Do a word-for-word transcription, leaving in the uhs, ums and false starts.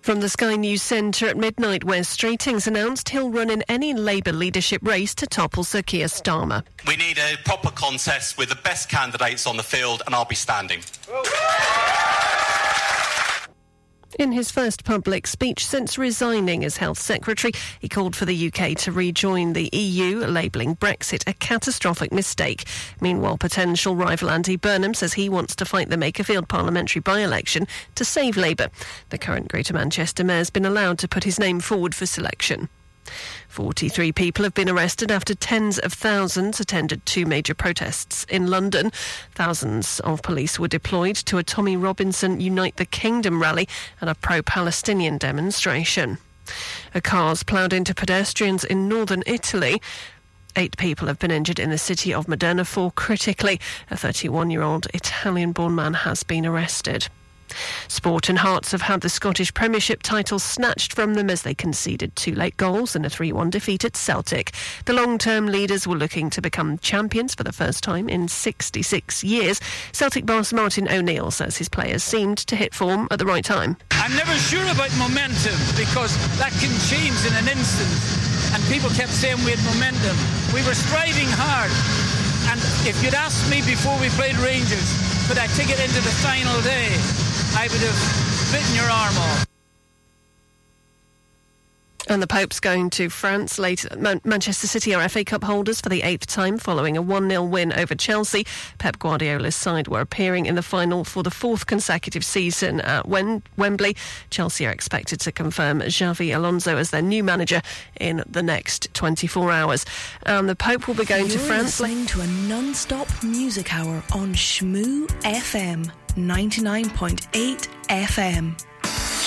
From the Sky News Centre at midnight, Wes Streeting's announced he'll run in any Labour leadership race to topple Sir Keir Starmer. We need a proper contest with the best candidates on the field, and I'll be standing. In his first public speech since resigning as Health Secretary, he called for the U K to rejoin the E U, labelling Brexit a catastrophic mistake. Meanwhile, potential rival Andy Burnham says he wants to fight the Makerfield parliamentary by-election to save Labour. The current Greater Manchester mayor's been allowed to put his name forward for selection. forty-three people have been arrested after tens of thousands attended two major protests in London. Thousands of police were deployed to a Tommy Robinson Unite the Kingdom rally and a pro-Palestinian demonstration. A car's ploughed into pedestrians in northern Italy. Eight people have been injured in the city of Modena, four critically. A thirty-one-year-old Italian-born man has been arrested. Sport and Hearts have had the Scottish Premiership title snatched from them as they conceded two late goals in a three one defeat at Celtic. The long-term leaders were looking to become champions for the first time in sixty-six years. Celtic boss Martin O'Neill says his players seemed to hit form at the right time. I'm never sure about momentum because that can change in an instant, and people kept saying we had momentum. We were striving hard, and if you'd asked me before we played Rangers, could I take it into the final day, I would have bitten your arm off. And the Pope's going to France later. Man- Manchester City are F A Cup holders for the eighth time following a one nil win over Chelsea. Pep Guardiola's side were appearing in the final for the fourth consecutive season at Wem- Wembley. Chelsea are expected to confirm Xavi Alonso as their new manager in the next twenty-four hours. And the Pope will be going You're to France. listening to a non-stop music hour on Shmoo F M, ninety-nine point eight F M.